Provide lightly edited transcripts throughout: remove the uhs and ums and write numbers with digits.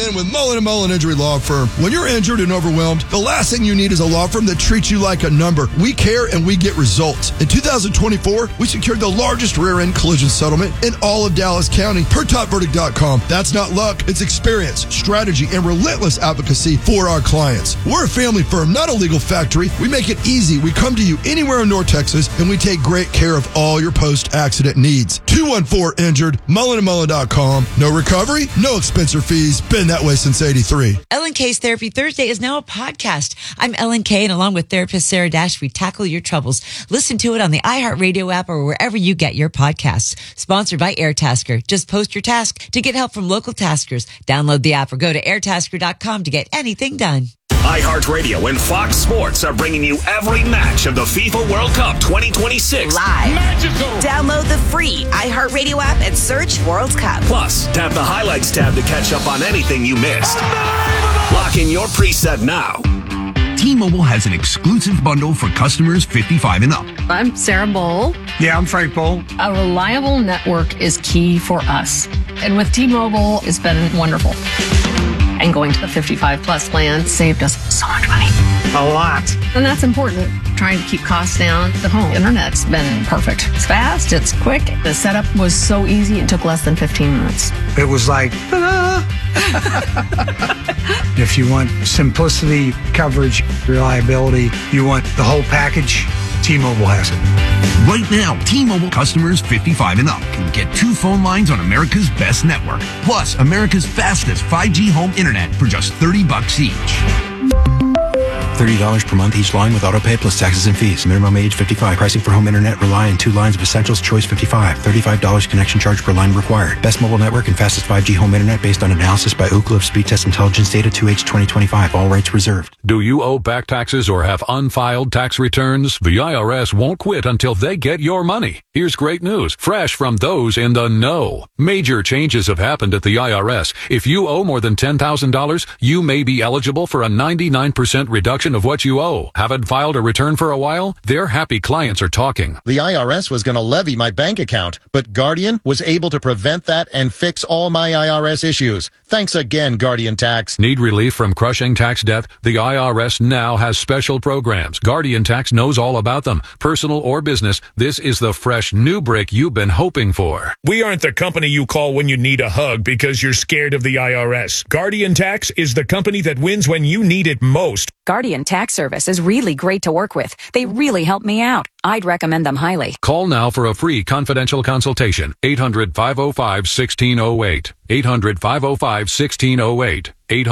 And with Mullen & Mullen Injury Law Firm, when you're injured and overwhelmed, the last thing you need is a law firm that treats you like a number. We care and we get results. In 2024, we secured the largest rear-end collision settlement in all of Dallas County per topverdict.com. That's not luck. It's experience, strategy, and relentless advocacy for our clients. We're a family firm, not a legal factory. We make it easy. We come to you anywhere in North Texas, and we take great care of all your post-accident needs. 214-INJURED, mullenandmullen.com. No recovery, no expense or fees. Been that way since 83. Ellen K's Therapy Thursday is now a podcast. I'm Ellen K, and along with therapist Sarah Dash, we tackle your troubles. Listen to it on the iHeartRadio app or wherever you get your podcasts. Sponsored by AirTasker. Just post your task to get help from local taskers. Download the app or go to airtasker.com to get anything done. iHeartRadio and Fox Sports are bringing you every match of the FIFA World Cup 2026 live. Magical. Download the free iHeartRadio app and search World Cup. Plus, tap the highlights tab to catch up on anything you missed. Lock in your preset now. T-Mobile has an exclusive bundle for customers 55 and up. I'm Sarah Bowl. Yeah, I'm Frank Bowl. A reliable network is key for us. And with T-Mobile, it's been wonderful. And going to the 55 plus plan saved us so much money. A lot. And that's important. Trying to keep costs down. The home internet's been perfect. It's fast, it's quick. The setup was so easy, it took less than 15 minutes. It was like, ta-da! If you want simplicity, coverage, reliability, you want the whole package, T-Mobile has it. Right now, T-Mobile customers 55 and up can get 2 phone lines on America's best network, plus America's fastest 5G home internet for just $30 each. $30 per month each line with autopay plus taxes and fees. Minimum age 55. Pricing for home internet rely on 2 lines of essentials. Choice 55. $35 connection charge per line required. Best mobile network and fastest 5G home internet based on analysis by Ookla of Speed Test Intelligence data 2H 2025. All rights reserved. Do you owe back taxes or have unfiled tax returns? The IRS won't quit until they get your money. Here's great news, fresh from those in the know. Major changes have happened at the IRS. If you owe more than $10,000, you may be eligible for a 99% reduction of what you owe. Haven't filed a return for a while? Their happy clients are talking. The IRS was going to levy my bank account, but Guardian was able to prevent that and fix all my IRS issues. Thanks again, Guardian Tax. Need relief from crushing tax debt? The IRS now has special programs. Guardian Tax knows all about them. Personal or business, this is the fresh new break you've been hoping for. We aren't the company you call when you need a hug because you're scared of the IRS. Guardian Tax is the company that wins when you need it most. Guardian Tax Service is really great to work with. They really help me out. I'd recommend them highly. Call now for a free confidential consultation. 800-505-1608. 800-505-1608.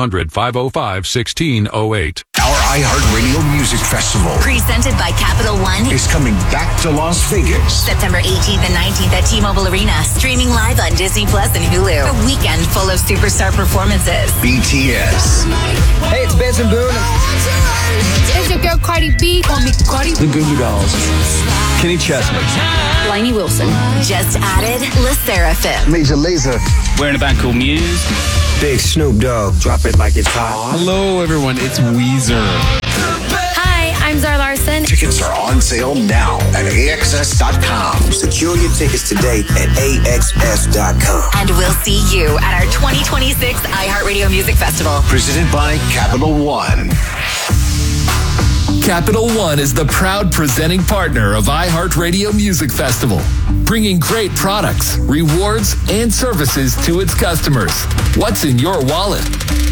800-505-1608. Our iHeartRadio Music Festival, Presented by Capital One, is coming back to Las Vegas. September 18th and 19th at T-Mobile Arena. Streaming live on Disney Plus and Hulu. A weekend full of superstar performances. BTS, Hey, it's Benson Boone. It's your girl Cardi B. Call me Cardi. The Goo Goo Dolls. Kenny Chesney. Lainey Wilson. Just added La Seraphim. Major Lazer. We're in a band called Muse. Big Snoop Dogg. Drop it like it's hot. Hello, everyone. It's Weezer. Hi, I'm Zara Larson. Tickets are on sale now at AXS.com. Secure your tickets today at AXS.com. And we'll see you at our 2026 iHeartRadio Music Festival. Presented by Capital One. Capital One is the proud presenting partner of iHeartRadio Music Festival, bringing great products, rewards, and services to its customers. What's in your wallet?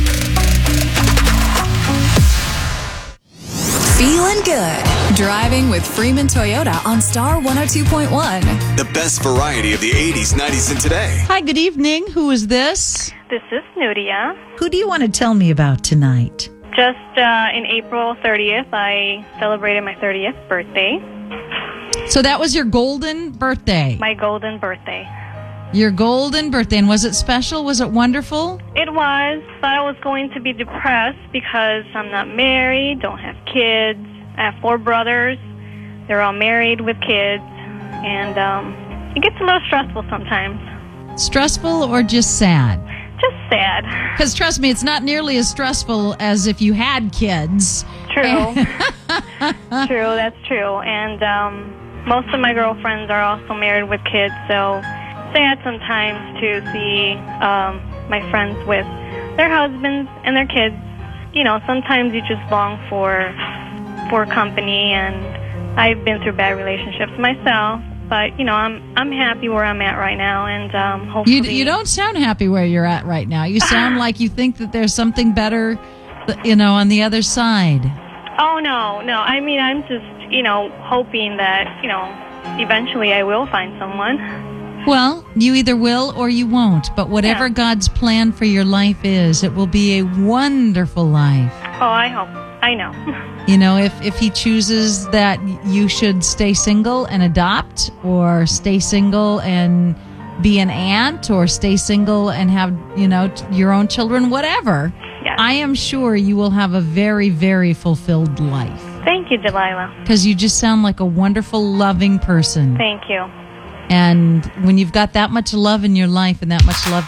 Feeling good. Driving with Freeman Toyota on Star 102.1. The best variety of the 80s, 90s, and today. Hi, good evening. Who is this? This is Nudia. Who do you want to tell me about tonight? Just in April 30th, I celebrated my 30th birthday. So that was your golden birthday? My golden birthday. Your golden birthday. And was it special? Was it wonderful? It was. Thought I was going to be depressed because I'm not married, don't have kids. I have 4 brothers. They're all married with kids. And it gets a little stressful sometimes. Stressful or just sad? Just sad. Because trust me, it's not nearly as stressful as if you had kids. True. True, that's true. And most of my girlfriends are also married with kids, so sad sometimes to see my friends with their husbands and their kids. You know, sometimes you just long for company, and I've been through bad relationships myself. But, you know, I'm happy where I'm at right now, and hopefully... You don't sound happy where you're at right now. You sound like you think that there's something better, you know, on the other side. Oh, no. I mean, I'm just, you know, hoping that, you know, eventually I will find someone. Well, you either will or you won't. But whatever God's plan for your life is, it will be a wonderful life. Oh, I hope. I know. You know, if he chooses that you should stay single and adopt, or stay single and be an aunt, or stay single and have, you know, your own children, whatever, I am sure you will have a very, very fulfilled life. Thank you, Delilah. Because you just sound like a wonderful, loving person. Thank you. And when you've got that much love in your life and that much love